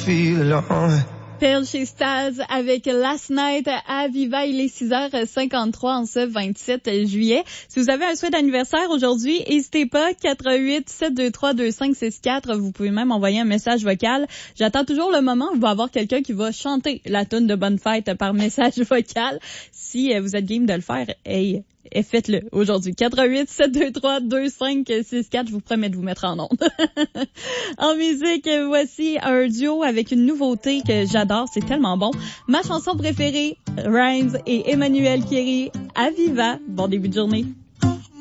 feel on. Pearl chez Staz avec Last Night à Viva. Il est 6h53 en ce 27 juillet. Si vous avez un souhait d'anniversaire aujourd'hui, n'hésitez pas, 418-723-2564. Vous pouvez même envoyer un message vocal. J'attends toujours le moment où il va y avoir quelqu'un qui va chanter la toune de Bonne Fête par message vocal. Si vous êtes game de le faire, hey, et faites-le aujourd'hui. 418-723-2564. Je vous promets de vous mettre en onde. En musique, voici un duo avec une nouveauté que j'adore. C'est tellement bon. Ma chanson préférée, Rhymes et Emmanuel Kéry, Aviva. Bon début de journée.